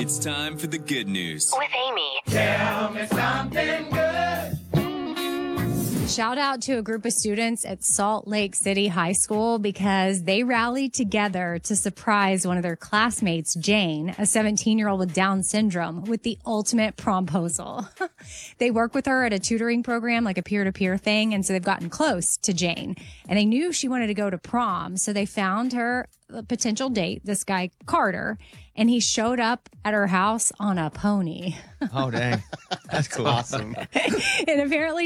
It's time for the good news with Amy. Tell me something good. Shout out to a group of students at Salt Lake City High School because they rallied together to surprise one of their classmates, Jane, a 17-year-old with Down syndrome, with the ultimate promposal. They work with her at a tutoring program, like a peer-to-peer thing, and so they've gotten close to Jane. And they knew she wanted to go to prom, so they found her a potential date, this guy, Carter, and he showed up at her house on a pony. Oh, dang. That's cool. Awesome. And apparently